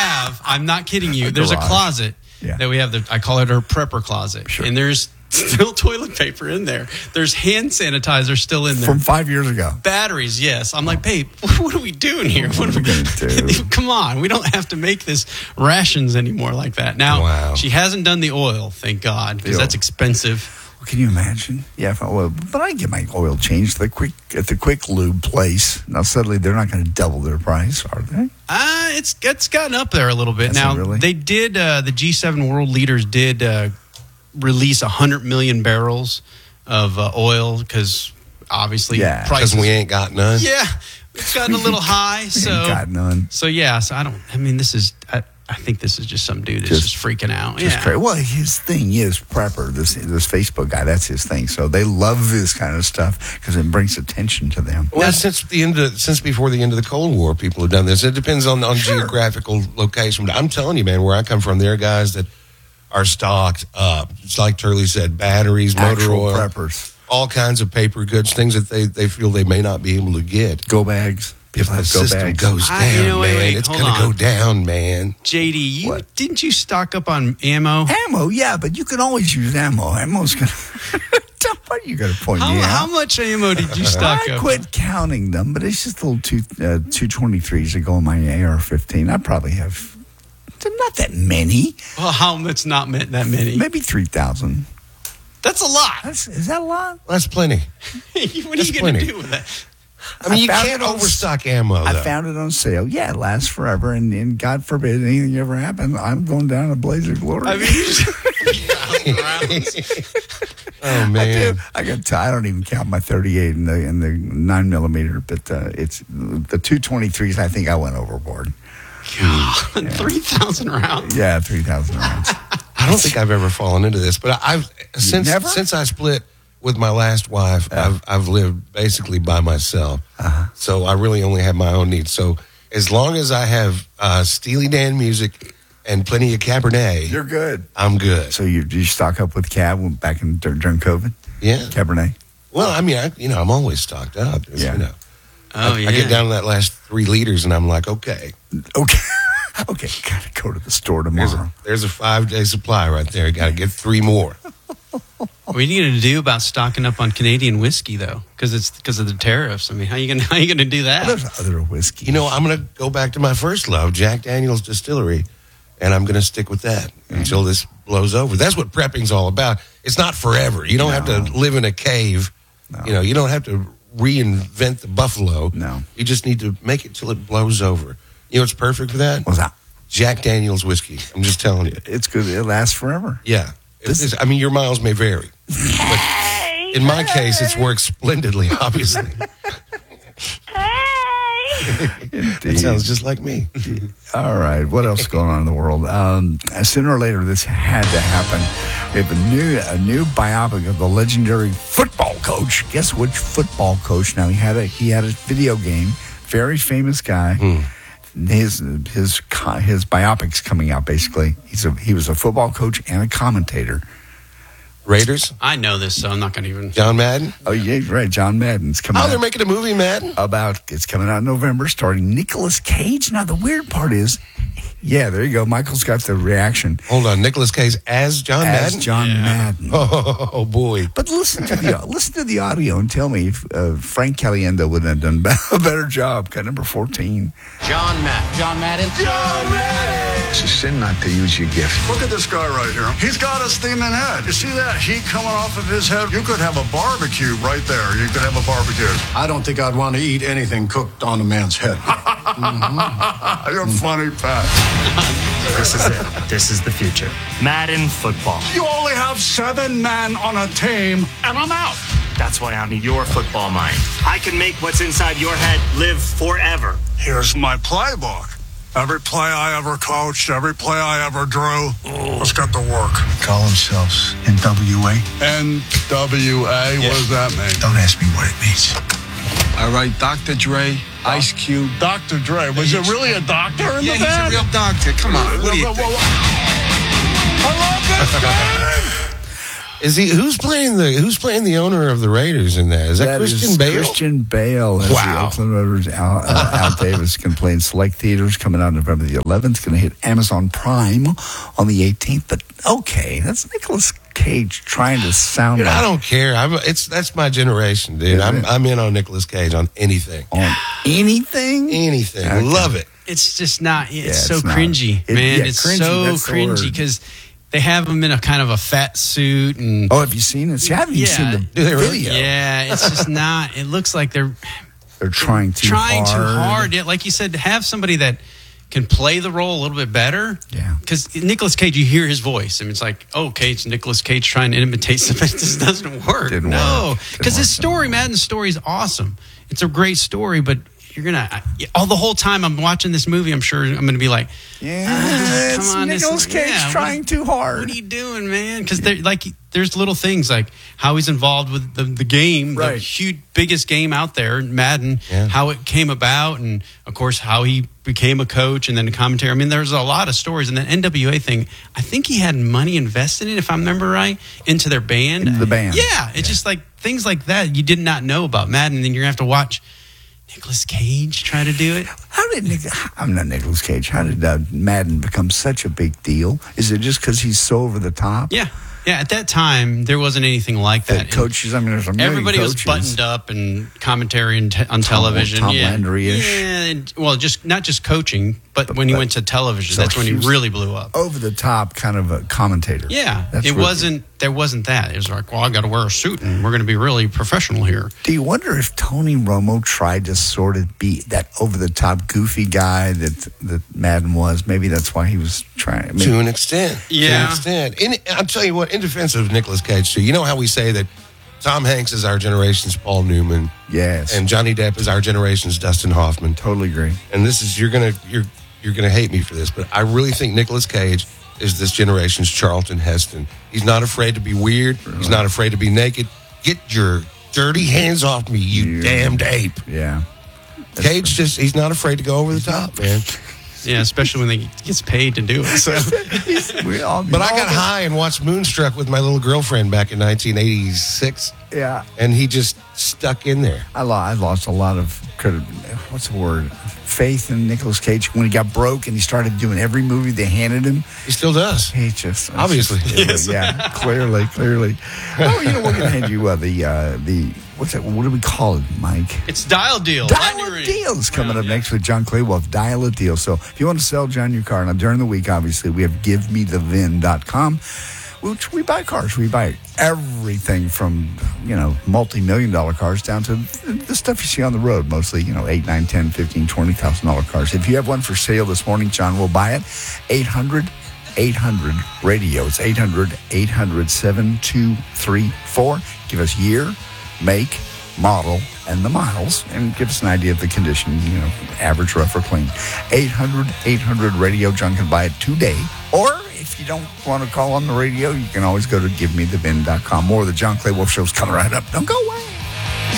have, I'm not kidding you, there's a closet that we have. I call it our prepper closet. Sure. And there's still toilet paper in there. There's hand sanitizer still in there. From 5 years ago. Batteries, yes. I'm like, babe, what are we doing here? What are we going to do? Come on. We don't have to make this rations anymore like that. Now, she hasn't done the oil, thank God, because that's expensive. Well, can you imagine? Yeah, but I get my oil changed at the quick lube place. Now, suddenly, they're not going to double their price, are they? It's gotten up there a little bit. Now, really? They did, the G7 world leaders did release 100 million barrels of oil because obviously prices. Because we ain't got none. Yeah, it's gotten a little high. Ain't got none. So this is. I think this is just some dude that's just freaking out. Crazy. Well, his thing is prepper. This Facebook guy, that's his thing. So they love this kind of stuff because it brings attention to them. Well, since before the end of the Cold War, people have done this. It depends on geographical location. But I'm telling you, man, where I come from, there are guys that are stocked up. It's like Turley said, batteries, motor oil, preppers, all kinds of paper goods, things that they feel they may not be able to get. Go bags. If the system goes down, man, it's going to go down, man. JD, didn't you stock up on ammo? Ammo, yeah, but you can always use ammo. Ammo's going to... What are you going to point me out? How much ammo did you stock up? I quit counting them, but it's just little 223s that go in my AR-15. I probably have... Not that many. Well, how much not that many? Maybe 3,000. That's a lot. Is that a lot? That's plenty. What are you going to do with that? I mean, you can't overstock ammo, though. I found it on sale. Yeah, it lasts forever, and God forbid anything ever happens, I'm going down a blaze of glory. I mean, oh, man. I don't even count my 38 and the 9mm, but it's the 223s, I think I went overboard. God, 3,000 rounds. Yeah, 3,000 rounds. I don't think I've ever fallen into this, but since I split with my last wife, I've lived basically by myself. So I really only have my own needs. So as long as I have Steely Dan music and plenty of Cabernet, you're good. I'm good. So you stock up with Cab back during COVID? Yeah, Cabernet. Well, I mean, I'm always stocked up. Yeah. I get down to that last 3 liters, and I'm like, okay, gotta go to the store tomorrow. There's a 5-day supply right there. Got to get 3 more. What are you going to do about stocking up on Canadian whiskey, though? Because of the tariffs. I mean, how are you going to do that? Well, there's other whiskey. I'm going to go back to my first love, Jack Daniel's Distillery, and I'm going to stick with that until this blows over. That's what prepping's all about. It's not forever. You don't have to live in a cave. No. You don't have to reinvent the buffalo. No. You just need to make it till it blows over. You know what's perfect for that? What's that? Jack Daniel's whiskey. I'm just telling you. It's good. It lasts forever. Yeah. Your miles may vary. But in my case, it's worked splendidly, obviously. It sounds just like me. All right. What else is going on in the world? Sooner or later, this had to happen. We have a new biopic of the legendary football coach. Guess which football coach? Now, he had a video game. Very famous guy. His biopic's coming out, basically. He was a football coach and a commentator. Raiders? I know this, so I'm not going to even... John Madden? Oh, yeah, right. John Madden's coming out. Oh, they're making a movie, Madden? It's coming out in November, starring Nicolas Cage. Now, the weird part is, yeah, there you go. Michael's got the reaction. Hold on. Nicolas Cage as John Madden? As John Madden. Oh, boy. But listen to the audio and tell me if Frank Caliendo would have done a better job. Cut number 14. John Madden. John Madden. It's a sin not to use your gift. Look at this guy right here. He's got a steaming head. You see that heat coming off of his head? You could have a barbecue right there. You could have a barbecue. I don't think I'd want to eat anything cooked on a man's head. You're funny, Pat. This is it. This is the future. Madden football. You only have 7 men on a team, and I'm out. That's why I'm your football mind. I can make what's inside your head live forever. Here's my playbook. Every play I ever coached, every play I ever drew. Let's get to work. Call themselves NWA. NWA? What does that mean? Don't ask me what it means. All right, Dr. Dre, Ice Cube. Dr. Dre. Was it really a doctor in the band? He's a real doctor. Come on. What do you think? I love this game! Is he? Who's playing the owner of the Raiders in that? Is that Christian Bale? Christian Bale. As the Oakland Raiders. Al Davis can play in select theaters coming out November the 11th. Going to hit Amazon Prime on the 18th. But okay, that's Nicolas Cage trying to sound. Dude, I don't care. That's my generation, dude. I'm in on Nicolas Cage on anything. On anything? Anything. Okay. Love it. It's just not. It's so it's not. cringy, man. It's cringy, so that's the word. cringy because they have him in a kind of a fat suit and. Oh, have you seen it? See, haven't you seen the video? Yeah, it's just not. It looks like they're trying too hard. Yeah, like you said, to have somebody that can play the role a little bit better. Yeah. Because Nicolas Cage, you hear his voice. I mean, it's like, okay, it's Nicolas Cage trying to imitate somebody. This doesn't work. No. Because his story, Madden's story is awesome. It's a great story, but you're going to, the whole time I'm watching this movie, I'm sure I'm going to be like, it's Nicolas Cage trying too hard. What are you doing, man? Because there's little things like how he's involved with the game, the huge, biggest game out there, Madden, how it came about, and of course how he became a coach and then a commentator. I mean, there's a lot of stories. And that NWA thing, I think he had money invested in, if I remember right, into their band. Into the band. Yeah, it's just like things like that you did not know about Madden, and then you're going to have to watch Nicolas Cage try to do it. I'm not Nicolas Cage. How did Madden become such a big deal? Is it just because he's so over the top? Yeah. Yeah, at that time, there wasn't anything like that. Coaches, I mean, there's a million everybody coaches. was buttoned up and commentary on television. Tom Landry-ish. Yeah, well, not just coaching, but when he went to television, so that's when he really blew up. Over the top kind of a commentator. Yeah, there wasn't that. It was like, well, I got to wear a suit and we're going to be really professional here. Do you wonder if Tony Romo tried to sort of be that over the top goofy guy that Madden was? Maybe that's why he was trying. To an extent. Yeah. To an extent. I'll tell you what, in defense of Nicolas Cage, too, you know how we say that Tom Hanks is our generation's Paul Newman. Yes. And Johnny Depp is our generation's Dustin Hoffman. Totally agree. And this is, you're gonna hate me for this, but I really think Nicolas Cage is this generation's Charlton Heston. He's not afraid to be weird. Really? He's not afraid to be naked. Get your dirty hands off me, you damned ape. Yeah. Cage he's not afraid to go over the top, man. Yeah, especially when he gets paid to do it. So. But I got high and watched Moonstruck with my little girlfriend back in 1986. Yeah. And he just stuck in there. I lost a lot of faith in Nicolas Cage when he got broke and he started doing every movie they handed him. He still does. He just obviously. Yeah, clearly. Oh, we're going to hand you the what's that? What do we call it, Mike? It's Dial Deal. Dial a Deal is coming up next with John Claywolf. Dial a Deal. So if you want to sell John your car, now during the week, obviously, we have GiveMeTheVin.com, which we buy cars. We buy everything from, multi-million-dollar cars down to the stuff you see on the road, mostly, $8, $9, $10, $15, $20,000 cars. If you have one for sale this morning, John will buy it. 800-radio. It's 800-800-7234. Give us year, make, model, and the miles, and give us an idea of the condition, average, rough, or clean. 800-800-radio. John can buy it today. Or if you don't want to call on the radio, you can always go to GiveMeTheVin.com. More of the John Clay Wolf Show is coming right up. Don't go away.